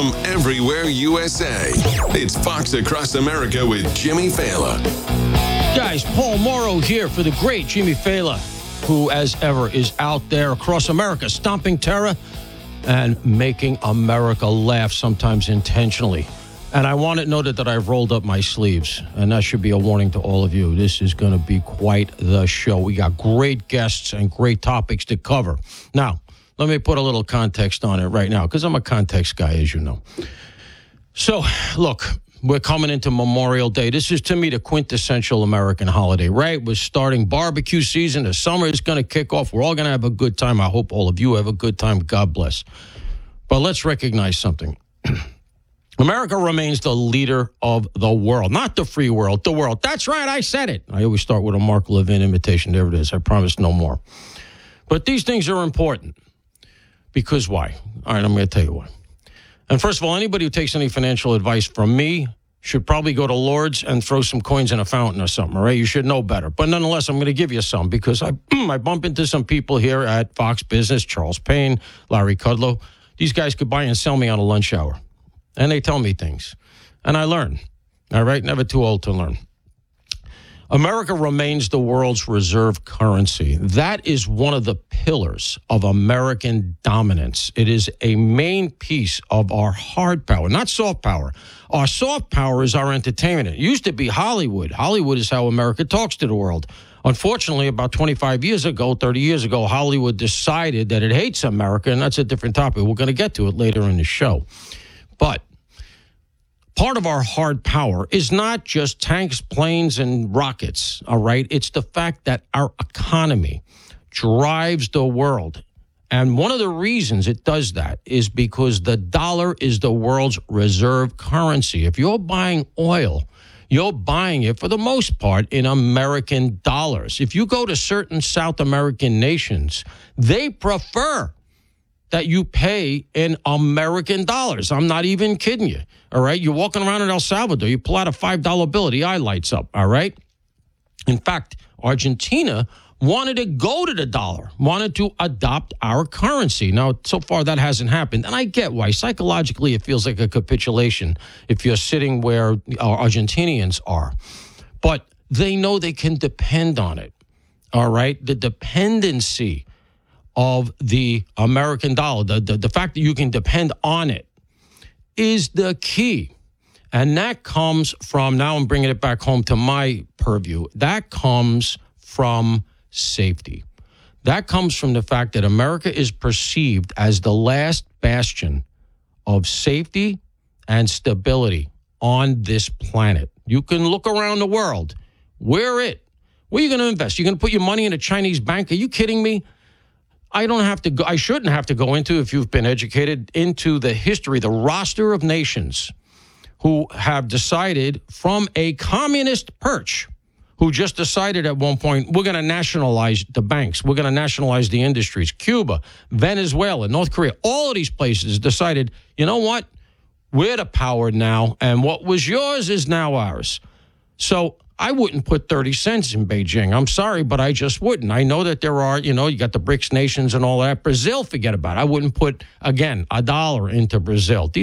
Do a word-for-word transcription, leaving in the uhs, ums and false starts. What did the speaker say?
from everywhere U S A. It's Fox Across America with Jimmy Failla. Guys, Paul Morrow here for the great Jimmy Failla, who, as ever, is out there across America, stomping terror and making America laugh, sometimes intentionally. And I want it noted that I've rolled up my sleeves, and that should be a warning to all of you. This is going to be quite the show. We got great guests and great topics to cover. Now, let me put a little context on it right now, because I'm a context guy, as you know. So, look, we're coming into Memorial Day. This is, to me, the quintessential American holiday, right? We're starting barbecue season. The summer is going to kick off. We're all going to have a good time. I hope all of you have a good time. God bless. But let's recognize something. America remains the leader of the world, not the free world, the world. That's right, I said it. I always start with a Mark Levin imitation. There it is. I promise no more. But these things are important. Because why? All right, I'm going to tell you why. And first of all, anybody who takes any financial advice from me should probably go to Lord's and throw some coins in a fountain or something, all right? You should know better. But nonetheless, I'm going to give you some because I I bump into some people here at Fox Business, Charles Payne, Larry Kudlow. These guys could buy and sell me on a lunch hour. And they tell me things. And I learn, all right? Never too old to learn. America remains the world's reserve currency. That is one of the pillars of American dominance. It is a main piece of our hard power, not soft power. Our soft power is our entertainment. It used to be Hollywood. Hollywood is how America talks to the world. Unfortunately, about twenty-five years ago, thirty years ago, Hollywood decided that it hates America, and that's a different topic. We're going to get to it later in the show. But part of our hard power is not just tanks, planes, and rockets, all right? It's the fact that our economy drives the world. And one of the reasons it does that is because the dollar is the world's reserve currency. If you're buying oil, you're buying it, for the most part, in American dollars. If you go to certain South American nations, they prefer that you pay in American dollars. I'm not even kidding you, all right? You're walking around in El Salvador. You pull out a five dollar bill, the eye lights up, all right? In fact, Argentina wanted to go to the dollar, wanted to adopt our currency. Now, so far that hasn't happened, and I get why. Psychologically, it feels like a capitulation if you're sitting where our Argentinians are. But they know they can depend on it, all right? The dependency of the American dollar, the, the, the fact that you can depend on it is the key. And that comes from, now I'm bringing it back home to my purview, that comes from safety. That comes from the fact that America is perceived as the last bastion of safety and stability on this planet. You can look around the world. We're it. Where are you going to invest? You're going to put your money in a Chinese bank? Are you kidding me? I don't have to go, I shouldn't have to go into, if you've been educated, into the history, the roster of nations who have decided from a communist perch, who just decided at one point, we're going to nationalize the banks, we're going to nationalize the industries. Cuba, Venezuela, North Korea, all of these places decided, you know what? We're the power now, and what was yours is now ours. So I wouldn't put thirty cents in Beijing. I'm sorry, but I just wouldn't. I know that there are, you know, you got the BRICS nations and all that. Brazil, forget about it. I wouldn't put, again, a dollar into Brazil. These